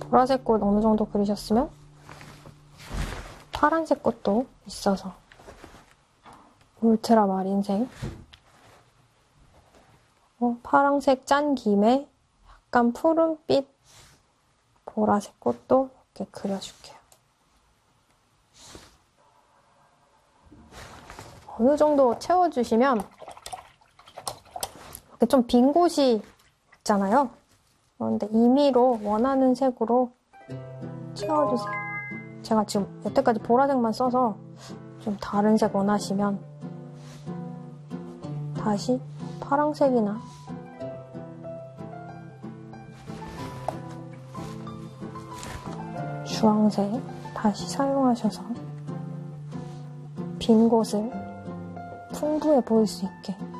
보라색 꽃 어느 정도 그리셨으면 파란색 꽃도 있어서 울트라 마린색 파란색 짠 김에 약간 푸른빛 보라색 꽃도 이렇게 그려줄게요. 어느 정도 채워주시면 이렇게 좀 빈 곳이 있잖아요. 그런데 임의로 원하는 색으로 채워주세요. 제가 지금 여태까지 보라색만 써서 좀 다른 색 원하시면 다시 파란색이나 주황색 다시 사용하셔서 빈 곳을 풍부해 보일 수 있게